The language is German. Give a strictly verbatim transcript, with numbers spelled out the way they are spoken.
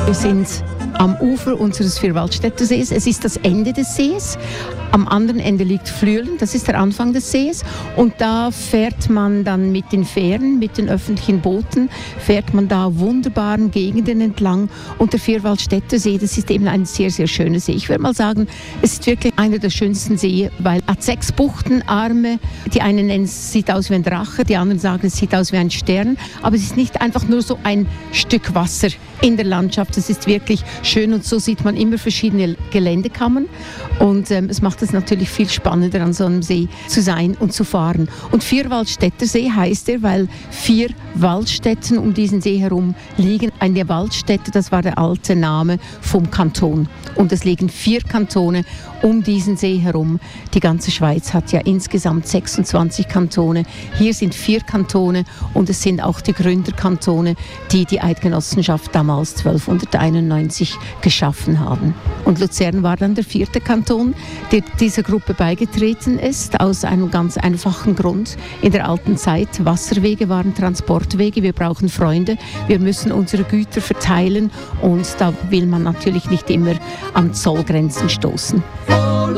Wir sind am Ufer unseres Vierwaldstätter Sees. Es ist das Ende des Sees. Am anderen Ende liegt Flüelen, das ist der Anfang des Sees. Und da fährt man dann mit den Fähren, mit den öffentlichen Booten, fährt man da wunderbaren Gegenden entlang. Und der Vierwaldstätter See, das ist eben ein sehr, sehr schöner See. Ich würde mal sagen, es ist wirklich einer der schönsten Seen, weil er hat sechs Buchtenarme. Die einen nennen es, sieht aus wie ein Drache, die anderen sagen, es sieht aus wie ein Stern. Aber es ist nicht einfach nur so ein Stück Wasser in der Landschaft. Es ist wirklich schön und so sieht man immer verschiedene Geländekammern. Und ähm, es macht es natürlich viel spannender, an so einem See zu sein und zu fahren. Und Vierwaldstätter See heißt er, weil vier Waldstätten um diesen See herum liegen. Eine Waldstätte, das war der alte Name vom Kanton. Und es liegen vier Kantone um diesen See herum. Die ganze Schweiz hat ja insgesamt sechsundzwanzig Kantone. Hier sind vier Kantone und es sind auch die Gründerkantone, die die Eidgenossenschaft damals zwölfhunderteinundneunzig geschaffen haben. Und Luzern war dann der vierte Kanton, der dieser Gruppe beigetreten ist, aus einem ganz einfachen Grund. In der alten Zeit, Wasserwege waren Transportwege, wir brauchen Freunde, wir müssen unsere Güter verteilen und da will man natürlich nicht immer an Zollgrenzen stoßen.